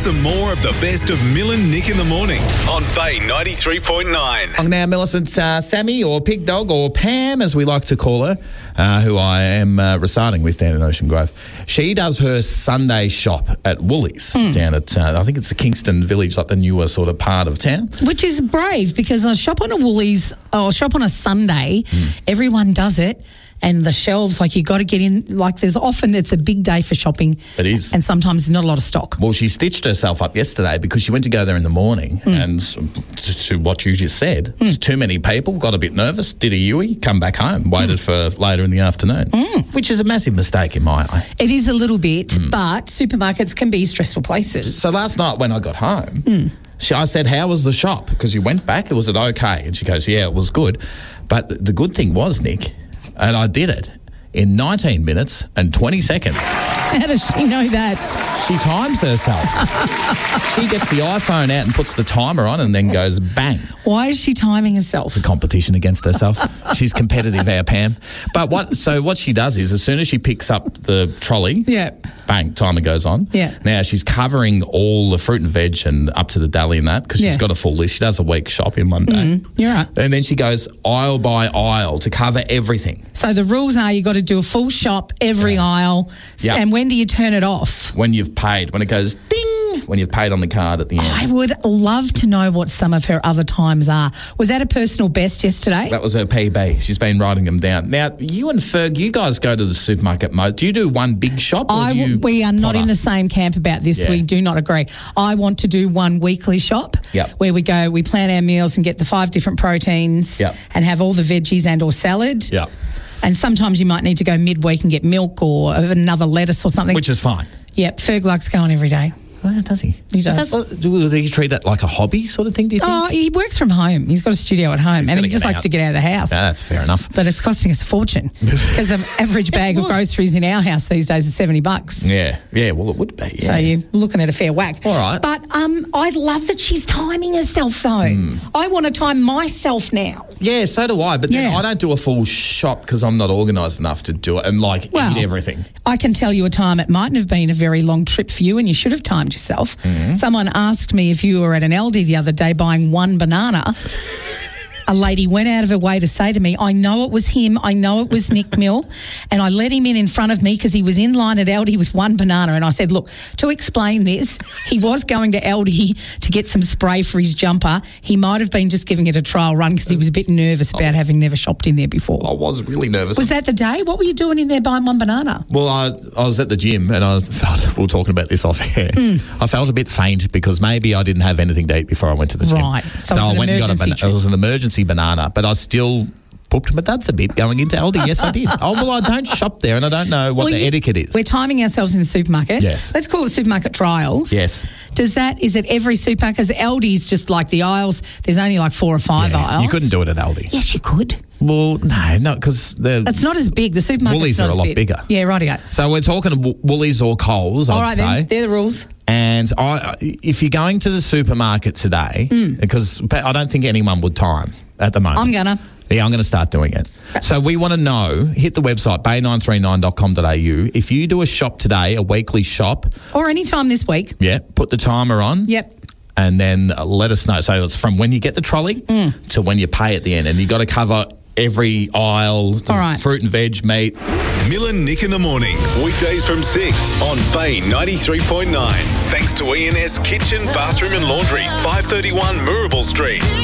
some more of the best of Mill and Nick in the morning on Bay 93.9. Now, Millicent, Sammy, or Pig Dog, or Pam, as we like to call her, who I am residing with down in Ocean Grove, she does her Sunday shop at Woolies down at, I think it's the Kingston Village, like the newer sort of part of town. Which is brave, because I shop on a Woolies, or shop on a Sunday, everyone does it. And the shelves, like, you got to get in, like, there's often, it's a big day for shopping. It is. And sometimes not a lot of stock. Well, she stitched herself up yesterday because she went to go there in the morning and to what you just said, there's too many people, got a bit nervous, did a Yui, come back home, waited for later in the afternoon, which is a massive mistake in my eye. It is a little bit, but supermarkets can be stressful places. So last night when I got home, I said, how was the shop? Because you went back, was it okay? And she goes, yeah, it was good. But the good thing was, Nick, and I did it in 19 minutes and 20 seconds. How does she know that? She times herself. She gets the iPhone out and puts the timer on and then goes bang. Why is she timing herself? It's a competition against herself. She's competitive, our Pam. But what she does is, as soon as she picks up the trolley, bang, timer goes on. Yeah. Now she's covering all the fruit and veg and up to the deli and that, because she's got a full list. She does a week shop in one day. You're right. And then she goes aisle by aisle to cover everything. So the rules are you got to do a full shop every aisle. Yep. And when do you turn it off? When you've paid, when it goes ding, when you've paid on the card at the end. I would love to know what some of her other times are. Was that a personal best yesterday? That was her PB. She's been writing them down. Now, you and Ferg, you guys go to the supermarket most. Do you do one big shop or We are not in the same camp about this. Yeah. We do not agree. I want to do one weekly shop where we go, we plan our meals and get the 5 different proteins and have all the veggies and or salad. Yeah. And sometimes you might need to go midweek and get milk or another lettuce or something. Which is fine. Yep, Ferg likes going every day. Well, does he? He does. Do you treat that like a hobby sort of thing, do you think? Oh, he works from home. He's got a studio at home and he just likes to get out of the house. No, that's fair enough. But it's costing us a fortune because the average bag of groceries in our house these days is $70. Yeah, well, it would be. Yeah. So you're looking at a fair whack. All right. But I love that she's timing herself, though. I want to time myself now. Yeah, so do I. But then I don't do a full shop because I'm not organised enough to do it and, eat everything. I can tell you a time it mightn't have been a very long trip for you and you should have timed yourself. Someone asked me if you were at an Aldi the other day buying one banana. A lady went out of her way to say to me, I know it was him, I know it was Nick Mill, and I let him in front of me because he was in line at Aldi with one banana. And I said, look, to explain this, he was going to Aldi to get some spray for his jumper. He might have been just giving it a trial run because he was a bit nervous about having never shopped in there before. I was really nervous. Was that the day? What were you doing in there buying one banana? Well, I was at the gym and I felt, we were talking about this off air, I felt a bit faint because maybe I didn't have anything to eat before I went to the gym. Right. So I went and got trip. It was an emergency banana, but I still booked my duds a bit going into Aldi. Yes, I did. I don't shop there and I don't know what the etiquette is. We're timing ourselves in the supermarket. Yes. Let's call it supermarket trials. Yes. Is it every supermarket? Because Aldi's just like the aisles, there's only like 4 or 5 aisles. You couldn't do it at Aldi. Yes, you could. Well, no, because it's not as big. The supermarket's Woolies not are a as lot big. bigger. Yeah, rightio. So we're talking Woolies or Coles, All I'd right, say. then. They're the rules. And if you're going to the supermarket today, because I don't think anyone would time at the moment. I'm going to. Yeah, I'm going to start doing it. So we want to know, hit the website, bay939.com.au. If you do a shop today, a weekly shop. Or any time this week. Yeah, put the timer on. Yep. And then let us know. So it's from when you get the trolley to when you pay at the end. And you've got to cover every aisle, fruit and veg, meat. Mill and Nick in the morning, weekdays from 6 on Bay 93.9. Thanks to E&S Kitchen, Bathroom and Laundry, 531 Moorabool Street.